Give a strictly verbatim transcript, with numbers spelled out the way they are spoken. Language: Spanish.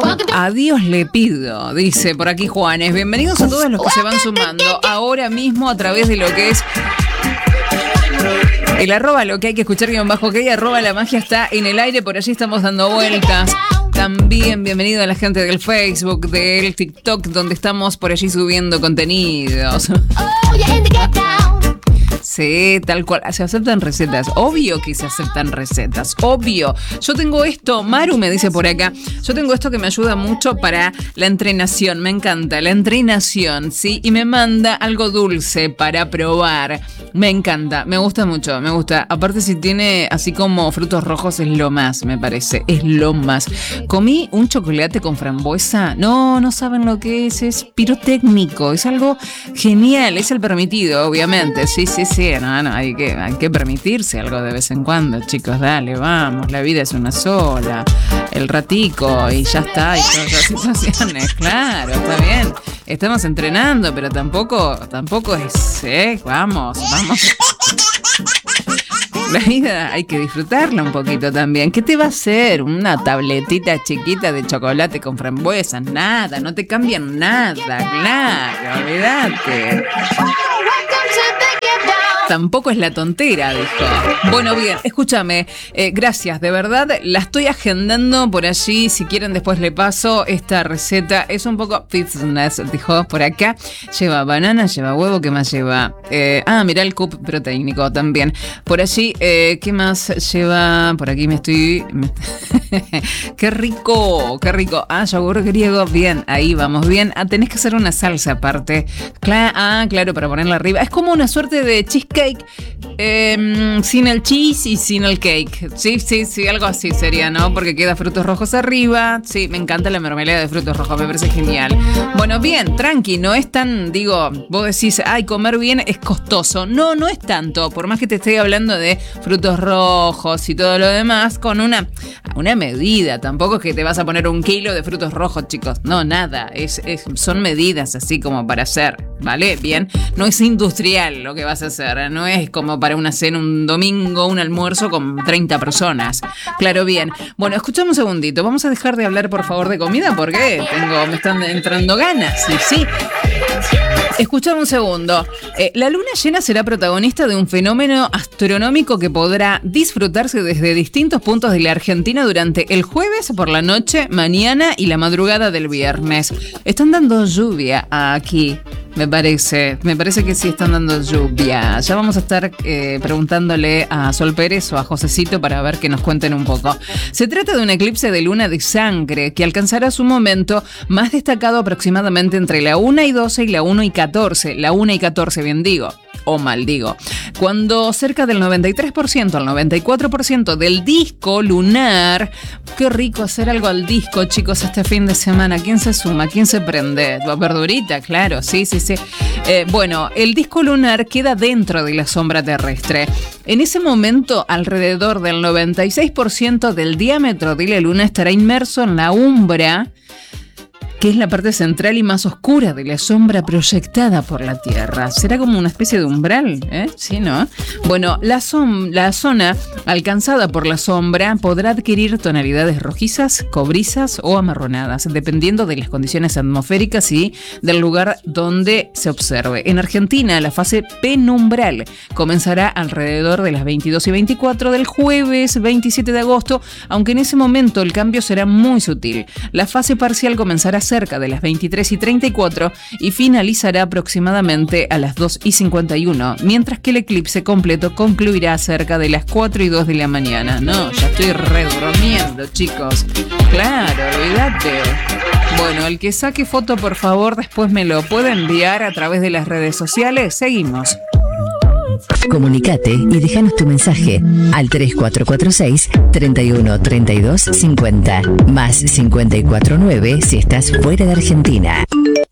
A Dios le pido, dice por aquí Juanes. Bienvenidos a todos los que se van sumando ahora mismo a través de lo que es el arroba, lo que hay que escuchar guión bajo que hay, arroba la magia está en el aire, por allí estamos dando vueltas. También bienvenido a la gente del Facebook, del TikTok, donde estamos por allí subiendo contenidos. Sí, tal cual. Se aceptan recetas. Obvio que se aceptan recetas. Obvio. Yo tengo esto, Maru me dice por acá, yo tengo esto que me ayuda mucho para la entrenación. Me encanta, la entrenación, ¿sí? Y me manda algo dulce para probar. Me encanta, me gusta mucho, me gusta. Aparte si tiene así como frutos rojos es lo más, me parece. Es lo más. Comí un chocolate con frambuesa. No, no saben lo que es. Es pirotécnico. Es algo genial. Es el permitido, obviamente. Sí, sí, sí. No, no, hay que, hay que permitirse algo de vez en cuando, chicos, dale, vamos, la vida es una sola, el ratico y ya está, y todas esas situaciones, claro, está bien, estamos entrenando, pero tampoco, tampoco es, eh, vamos, vamos. La vida hay que disfrutarla un poquito también. ¿Qué te va a hacer? Una tabletita chiquita de chocolate con frambuesas, nada, no te cambian nada, claro, olvídate. Tampoco es la tontera, dijo. Bueno, bien, escúchame, eh, gracias, de verdad, la estoy agendando por allí, si quieren después le paso esta receta, es un poco fitness, dijo por acá, lleva banana, lleva huevo, ¿qué más lleva? Eh, ah, mirá el cup proteínico también, por allí, eh, ¿qué más lleva? Por aquí me estoy... ¡Qué rico! ¡Qué rico! Ah, yogur griego, bien, ahí vamos, bien, ah, tenés que hacer una salsa aparte, Cla- ah, claro, para ponerla arriba, es como una suerte de cheesecake cake eh, sin el cheese y sin el cake. Sí, sí, sí, algo así sería, ¿no? Porque queda frutos rojos arriba. Sí, me encanta la mermelada de frutos rojos, me parece genial. Bueno, bien, tranqui, no es tan, digo, vos decís, ay, comer bien es costoso. No, no es tanto, por más que te estoy hablando de frutos rojos y todo lo demás, con una, una medida. Tampoco es que te vas a poner un kilo de frutos rojos, chicos. No, nada, es, es, son medidas así como para hacer, ¿vale? Bien, no es industrial lo que vas a hacer. No es como para una cena un domingo, un almuerzo con treinta personas. Claro, bien. Bueno, escuchame un segundito. Vamos a dejar de hablar, por favor, de comida porque tengo, me están entrando ganas. Sí, sí. Escuchame un segundo. Eh, la luna llena será protagonista de un fenómeno astronómico que podrá disfrutarse desde distintos puntos de la Argentina durante el jueves por la noche, mañana y la madrugada del viernes. Están dando lluvia aquí. Me parece, me parece que sí están dando lluvia. Ya vamos a estar eh, preguntándole a Sol Pérez o a Josecito para ver que nos cuenten un poco. Se trata de un eclipse de luna de sangre que alcanzará su momento más destacado aproximadamente entre la una y doce y la una y catorce. La una y catorce, bien digo. O mal digo, cuando cerca del noventa y tres por ciento al noventa y cuatro por ciento del disco lunar, qué rico hacer algo al disco, chicos, este fin de semana. ¿Quién se suma? ¿Quién se prende? Verdurita, claro, sí, sí, sí. Eh, bueno, el disco lunar queda dentro de la sombra terrestre. En ese momento, alrededor del noventa y seis por ciento del diámetro de la luna estará inmerso en la umbra, que es la parte central y más oscura de la sombra proyectada por la Tierra. ¿Será como una especie de umbral? ¿Eh? Sí, ¿no? Bueno, la, som- la zona alcanzada por la sombra podrá adquirir tonalidades rojizas, cobrizas o amarronadas, dependiendo de las condiciones atmosféricas y del lugar donde se observe. En Argentina, la fase penumbral comenzará alrededor de las veintidós y veinticuatro del jueves veintisiete de agosto, aunque en ese momento el cambio será muy sutil. La fase parcial comenzará cerca de las veintitrés y treinta y cuatro y finalizará aproximadamente a las dos y cincuenta y uno, mientras que el eclipse completo concluirá cerca de las cuatro y dos de la mañana. No, ya estoy redurmiendo, chicos. Claro, olvídate. Bueno, el que saque foto, por favor, después me lo puede enviar a través de las redes sociales. Seguimos. Comunicate y déjanos tu mensaje al tres cuatro cuatro seis, treinta y uno, treinta y dos, cincuenta, más cincuenta y cuatro nueve si estás fuera de Argentina.